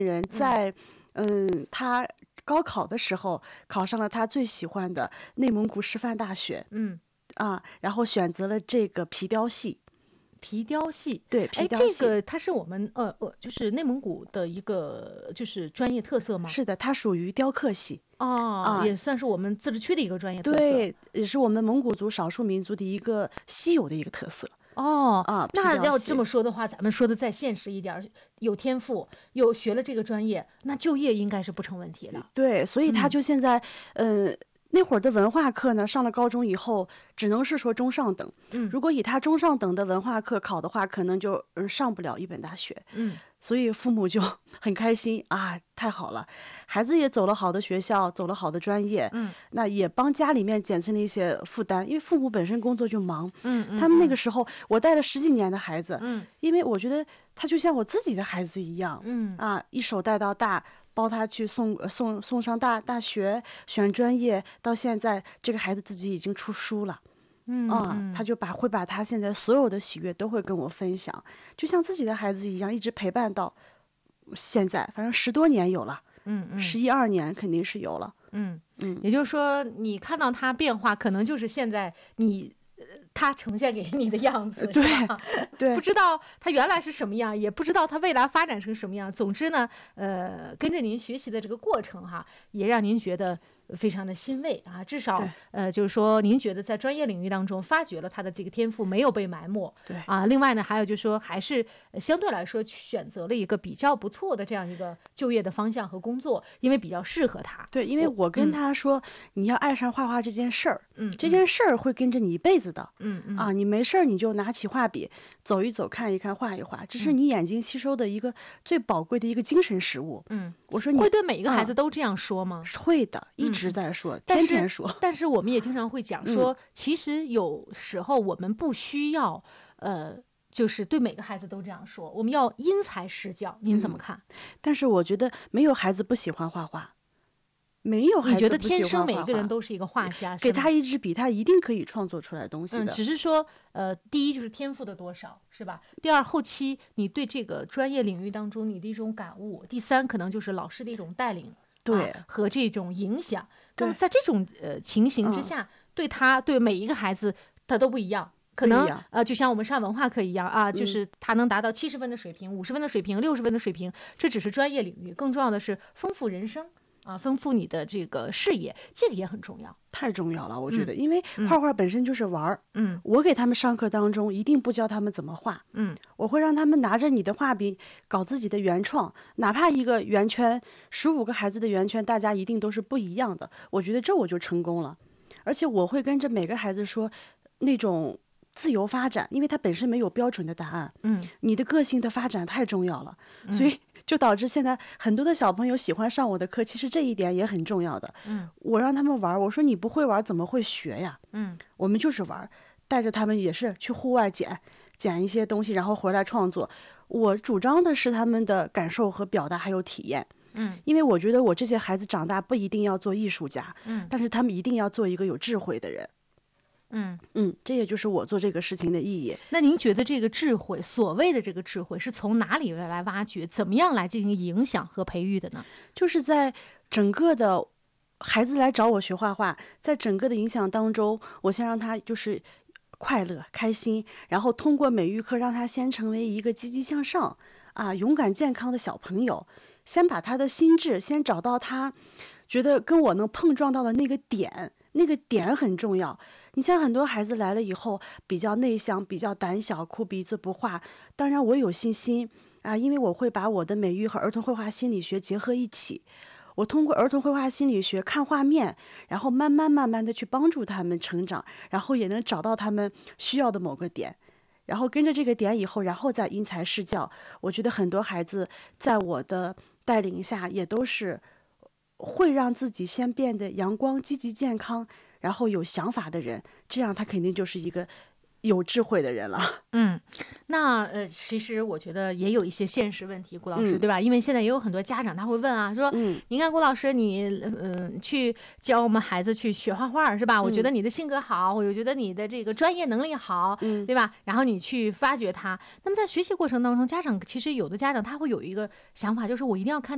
人在他高考的时候考上了他最喜欢的内蒙古师范大学，然后选择了这个皮雕系。 皮雕系， 对，皮雕系， 这个它是我们就是内蒙古的一个就是专业特色吗？ 是的，它属于雕刻系。 也算是我们自治区的一个专业特色。 对，也是我们蒙古族少数民族的一个稀有的一个特色。 那要这么说的话，咱们说的再现实一点，有天赋，有学了这个专业，那就业应该是不成问题的。 对，所以他就现在，那会儿的文化课呢，上了高中以后，只能是说中上等。如果以他中上等的文化课考的话，可能就上不了一本大学。所以父母就很开心啊，太好了，孩子也走了好的学校，走了好的专业。那也帮家里面减轻了一些负担，因为父母本身工作就忙。他们那个时候，我带了10几年的孩子。因为我觉得他就像我自己的孩子一样。一手带到大。包他去送上大学，选专业，到现在这个孩子自己已经出书了。他就会把他现在所有的喜悦都会跟我分享，就像自己的孩子一样，一直陪伴到现在，反正10多年有了。11、12年肯定是有了。 也就是说，你看到他变化，可能就是现在他呈现给你的样子。 对， 不知道他原来是什么样，也不知道他未来发展成什么样。总之呢，跟着您学习的这个过程也让您觉得非常的欣慰啊。至少就是说您觉得在专业领域当中发掘了他的这个天赋，没有被埋没。另外呢，还有就是说还是相对来说选择了一个比较不错的这样一个就业的方向和工作，因为比较适合他。 对，因为我跟他说，你要爱上画画这件事儿。这件事儿会跟着你一辈子的。你没事儿你就拿起画笔走一走，看一看，画一画，这是你眼睛吸收的一个最宝贵的一个精神食物。我说你会对每一个孩子都这样说吗？ 会的，一直在说，天天说。 但是我们也经常会讲说，其实有时候我们不需要就是对每个孩子都这样说，我们要因材施教。您怎么看？ 但是我觉得没有孩子不喜欢画画。没有孩子不喜欢画画。 你觉得天生每个人都是一个画家？ 给他一支笔，他一定可以创作出来东西的。 只是说第一就是天赋的多少，是吧？第二，后期你对这个专业领域当中你的一种感悟。第三，可能就是老师的一种带领，和这种影响。那么在这种情形之下，对每一个孩子他都不一样。可能就像我们上文化课一样就是他能达到70分的水平、50分的水平、60分的水平，这只是专业领域，更重要的是丰富人生。丰富你的这个视野，这个也很重要， 太重要了，我觉得，因为画画本身就是玩儿。我给他们上课当中一定不教他们怎么画。我会让他们拿着你的画笔搞自己的原创，哪怕一个圆圈，15个孩子的圆圈，大家一定都是不一样的。我觉得这我就成功了，而且我会跟着每个孩子说，那种自由发展，因为他本身没有标准的答案。你的个性的发展太重要了，所以就导致现在很多的小朋友喜欢上我的课，其实这一点也很重要的。我让他们玩，我说你不会玩怎么会学呀？我们就是玩，带着他们也是去户外捡一些东西，然后回来创作。我主张的是他们的感受和表达还有体验。因为我觉得我这些孩子长大不一定要做艺术家，但是他们一定要做一个有智慧的人。这也就是我做这个事情的意义。 那您觉得这个智慧，所谓的这个智慧，是从哪里来挖掘，怎么样来进行影响和培育的呢？ 就是在整个的孩子来找我学画画，在整个的影响当中，我先让他就是快乐开心，然后通过美育课让他先成为一个积极向上勇敢健康的小朋友，先把他的心智先找到他觉得跟我能碰撞到的那个点，那个点很重要。你像很多孩子来了以后比较内向，比较胆小，哭鼻子不画。当然我有信心因为我会把我的美育和儿童绘画心理学结合一起。我通过儿童绘画心理学看画面，然后慢慢的去帮助他们成长，然后也能找到他们需要的某个点，然后跟着这个点以后，然后再因材施教。我觉得很多孩子在我的带领下也都是会让自己先变得阳光、积极、健康，然后有想法的人，这样他肯定就是一个有智慧的人了。 那其实我觉得也有一些现实问题，顾老师，对吧？因为现在也有很多家长他会问说，您看顾老师，你去教我们孩子去学画画是吧？我觉得你的性格好，我觉得你的这个专业能力好，对吧？然后你去发掘他。那么在学习过程当中，其实有的家长他会有一个想法，就是我一定要看